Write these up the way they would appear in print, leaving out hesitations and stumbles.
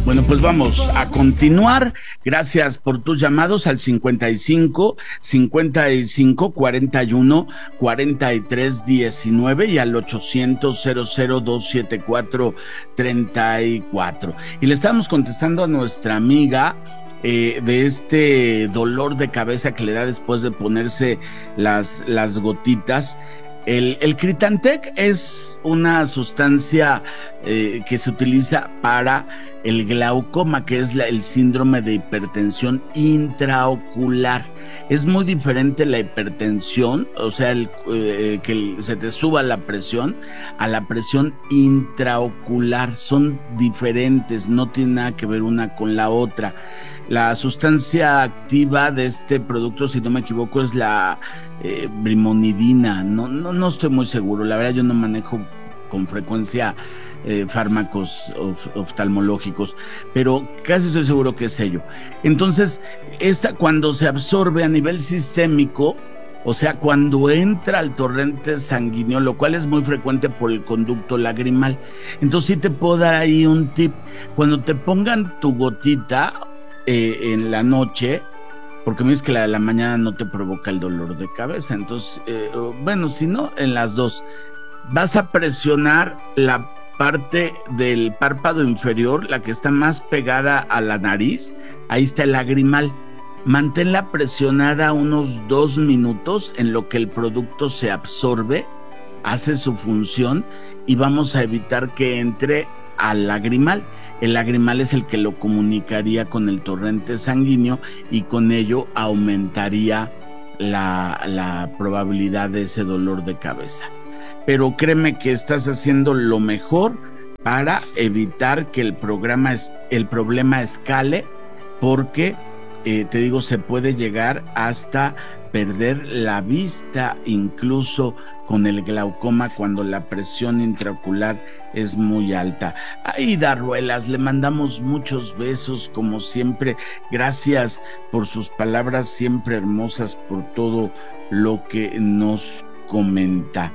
Bueno, pues vamos a continuar. Gracias por tus llamados al 55 55 41 43 19 y al 800 00 274 34. Y le estamos contestando a nuestra amiga de este dolor de cabeza que le da después de ponerse las gotitas. El Critantec es una sustancia que se utiliza para el glaucoma, que es el síndrome de hipertensión intraocular. Es muy diferente la hipertensión, o sea, que se te suba la presión, a la presión intraocular. Son diferentes, no tiene nada que ver una con la otra. La sustancia activa de este producto, si no me equivoco, es la brimonidina. No estoy muy seguro. La verdad, yo no manejo con frecuencia fármacos oftalmológicos, pero casi estoy seguro que es ello. Entonces, cuando se absorbe a nivel sistémico, o sea, cuando entra al torrente sanguíneo, lo cual es muy frecuente por el conducto lagrimal. Entonces, sí te puedo dar ahí un tip. Cuando te pongan tu gotita en la noche, porque me dices que la de la mañana no te provoca el dolor de cabeza, entonces, bueno, si no, en las dos, vas a presionar la parte del párpado inferior, la que está más pegada a la nariz, ahí está el lagrimal. Manténla presionada unos 2 minutos en lo que el producto se absorbe, hace su función y vamos a evitar que entre al lagrimal. El lagrimal es el que lo comunicaría con el torrente sanguíneo y con ello aumentaría la probabilidad de ese dolor de cabeza. Pero créeme que estás haciendo lo mejor para evitar que el problema escale, porque te digo, se puede llegar hasta perder la vista, incluso con el glaucoma, cuando la presión intraocular es muy alta. Aida Ruelas, le mandamos muchos besos, como siempre. Gracias por sus palabras siempre hermosas, por todo lo que nos comenta.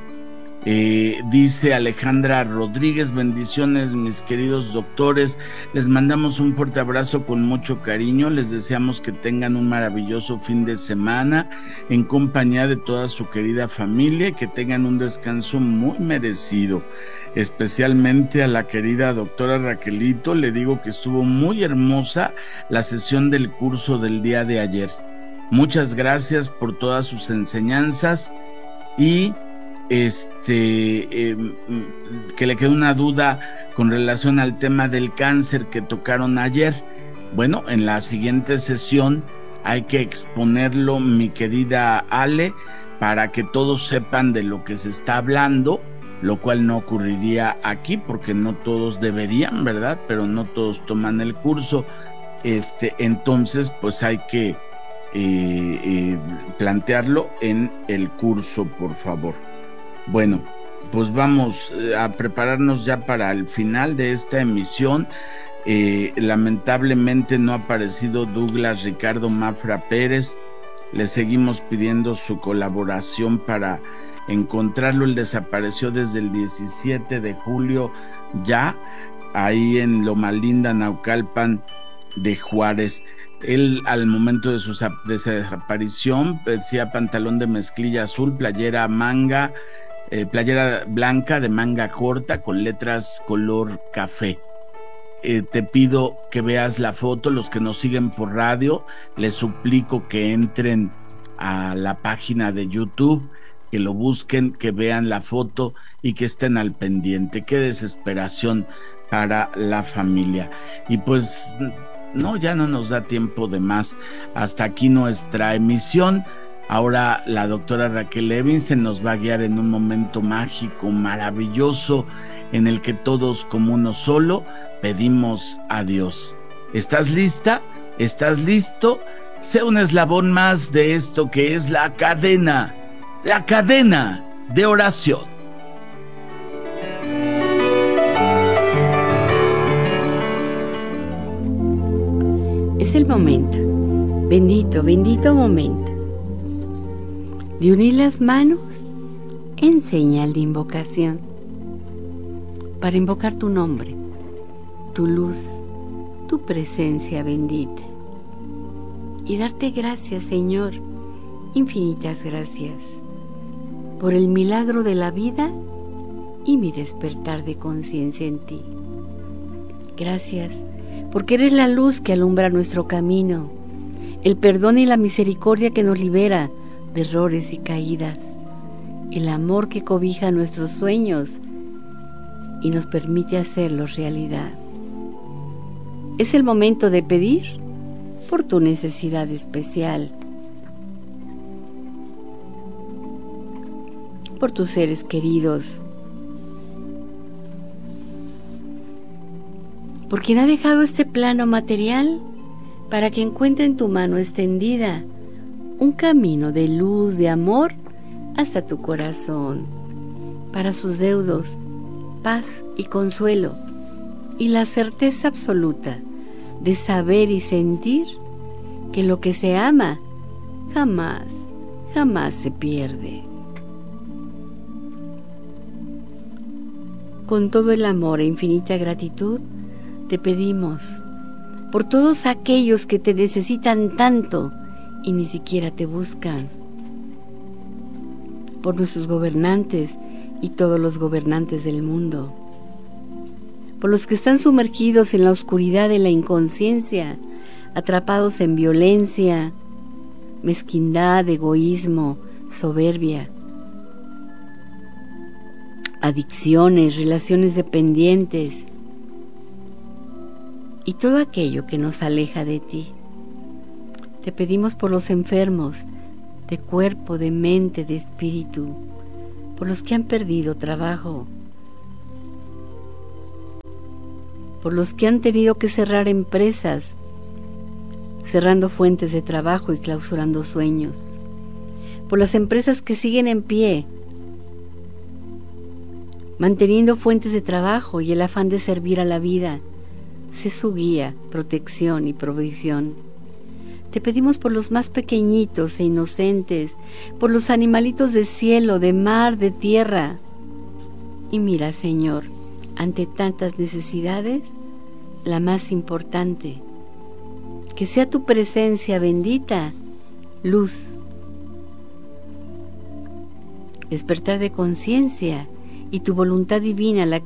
Dice Alejandra Rodríguez: bendiciones mis queridos doctores, les mandamos un fuerte abrazo con mucho cariño, les deseamos que tengan un maravilloso fin de semana en compañía de toda su querida familia y que tengan un descanso muy merecido. Especialmente a la querida doctora Raquelito, le digo que estuvo muy hermosa la sesión del curso del día de ayer. Muchas gracias por todas sus enseñanzas y que le quede una duda con relación al tema del cáncer que tocaron ayer. Bueno, en la siguiente sesión hay que exponerlo, mi querida Ale, para que todos sepan de lo que se está hablando, lo cual no ocurriría aquí porque no todos deberían, ¿verdad? Pero no todos toman el curso. Entonces, pues hay que plantearlo en el curso, por favor. Bueno, pues vamos a prepararnos ya para el final de esta emisión. Lamentablemente no ha aparecido Douglas Ricardo Mafra Pérez. Le seguimos pidiendo su colaboración para encontrarlo. Él desapareció desde el 17 de julio ya, ahí en Loma Linda, Naucalpan de Juárez. Él, al momento de su desaparición, vestía pantalón de mezclilla azul, playera blanca de manga corta con letras color café. Te pido que veas la foto. Los que nos siguen por radio, les suplico que entren a la página de YouTube, que lo busquen, que vean la foto y que estén al pendiente. Qué desesperación para la familia. Y pues no, ya no nos da tiempo de más. Hasta aquí nuestra emisión. Ahora la doctora Raquel Levinson nos va a guiar en un momento mágico, maravilloso, en el que todos como uno solo pedimos a Dios. ¿Estás lista? ¿Estás listo? Sé un eslabón más de esto que es la cadena de oración. Es el momento, bendito, bendito momento, de unir las manos en señal de invocación, para invocar tu nombre, tu luz, tu presencia bendita. Y darte gracias, Señor, infinitas gracias, por el milagro de la vida y mi despertar de conciencia en ti. Gracias, porque eres la luz que alumbra nuestro camino, el perdón y la misericordia que nos libera de errores y caídas, el amor que cobija nuestros sueños y nos permite hacerlos realidad. Es el momento de pedir por tu necesidad especial, por tus seres queridos, por quien ha dejado este plano material para que encuentre en tu mano extendida un camino de luz, de amor hasta tu corazón, para sus deudos, paz y consuelo, y la certeza absoluta de saber y sentir que lo que se ama jamás, jamás se pierde. Con todo el amor e infinita gratitud, te pedimos por todos aquellos que te necesitan tanto y ni siquiera te buscan, por nuestros gobernantes y todos los gobernantes del mundo, por los que están sumergidos en la oscuridad de la inconsciencia, atrapados en violencia, mezquindad, egoísmo, soberbia, adicciones, relaciones dependientes y todo aquello que nos aleja de ti. Te pedimos por los enfermos de cuerpo, de mente, de espíritu, por los que han perdido trabajo, por los que han tenido que cerrar empresas, cerrando fuentes de trabajo y clausurando sueños, por las empresas que siguen en pie, manteniendo fuentes de trabajo y el afán de servir a la vida. Sé su guía, protección y provisión. Te pedimos por los más pequeñitos e inocentes, por los animalitos de cielo, de mar, de tierra. Y mira, Señor, ante tantas necesidades, la más importante, que sea tu presencia bendita, luz, despertar de conciencia y tu voluntad divina la